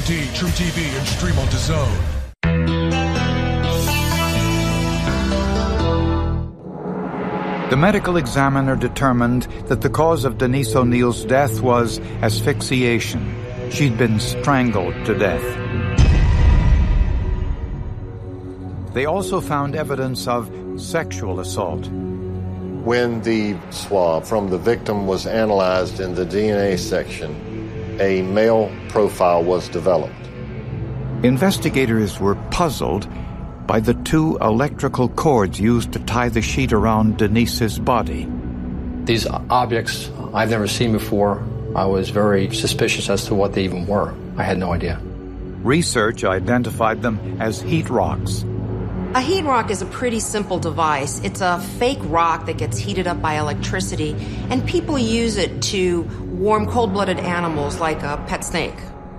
TNT, True TV, and stream on DAZN. The medical examiner determined that the cause of Denise O'Neil's death was asphyxiation. She'd been strangled to death. They also found evidence of sexual assault. When the swab from the victim was analyzed in the DNA section, a male profile was developed. Investigators were puzzled by the two electrical cords used to tie the sheet around Denise's body. These objects I've never seen before. I was very suspicious as to what they even were. I had no idea. Research identified them as heat rocks. A heat rock is a pretty simple device. It's a fake rock that gets heated up by electricity, and people use it to warm cold-blooded animals like a pet snake.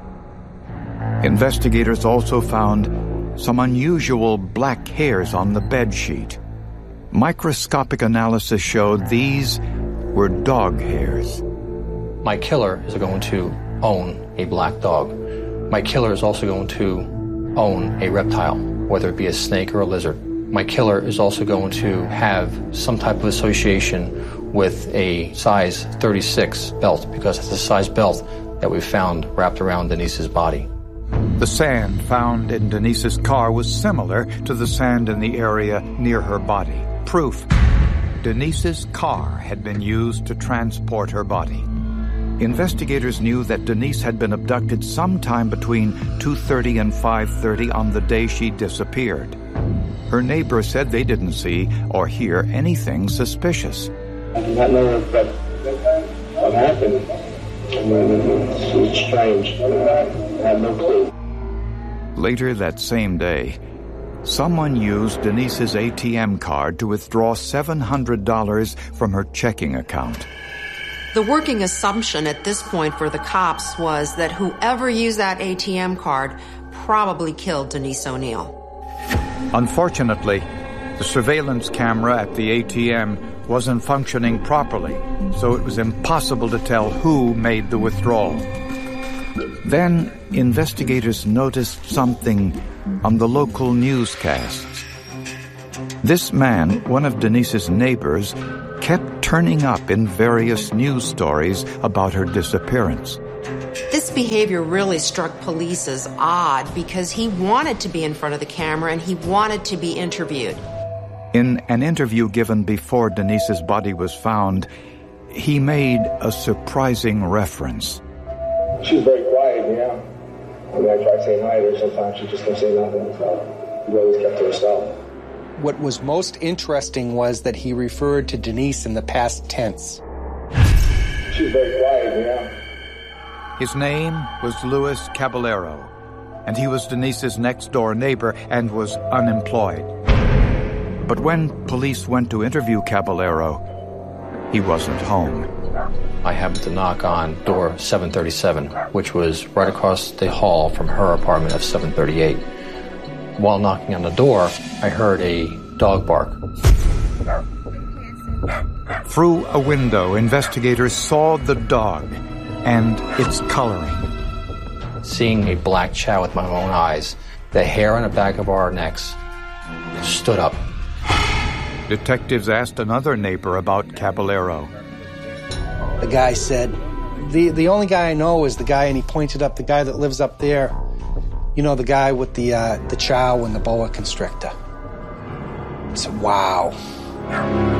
Investigators also found some unusual black hairs on the bed sheet. Microscopic analysis showed these were dog hairs. My killer is going to own a black dog. My killer is also going to own a reptile, whether it be a snake or a lizard. My killer is also going to have some type of association with a size 36 belt, because it's the size belt that we found wrapped around Denise's body. The sand found in Denise's car was similar to the sand in the area near her body. Proof: Denise's car had been used to transport her body. Investigators knew that Denise had been abducted sometime between 2:30 and 5:30 on the day she disappeared. Her neighbors said they didn't see or hear anything suspicious. I do not know what happened. It's strange. I have no clue. Later that same day, someone used Denise's ATM card to withdraw $700 from her checking account. The working assumption at this point for the cops was that whoever used that ATM card probably killed Denise O'Neil. Unfortunately, the surveillance camera at the ATM wasn't functioning properly, so it was impossible to tell who made the withdrawal. Then, investigators noticed something on the local newscasts. This man, one of Denise's neighbors, kept turning up in various news stories about her disappearance. This behavior really struck police as odd because he wanted to be in front of the camera and he wanted to be interviewed. In an interview given before Denise's body was found, he made a surprising reference. She was very quiet, yeah. I mean, I tried saying hi to her sometimes. She just didn't say nothing. So she always kept to herself. What was most interesting was that he referred to Denise in the past tense. She was very quiet, yeah. His name was Luis Caballero, and he was Denise's next-door neighbor and was unemployed. But when police went to interview Caballero, he wasn't home. I happened to knock on door 737, which was right across the hall from her apartment of 738. While knocking on the door, I heard a dog bark. Through a window, investigators saw the dog and its coloring. Seeing a black chow with my own eyes, the hair on the back of our necks stood up. Detectives asked another neighbor about Caballero. The guy said, the only guy I know is the guy, and he pointed up, the guy that lives up there. You know, the guy with the chow and the boa constrictor. I said, wow.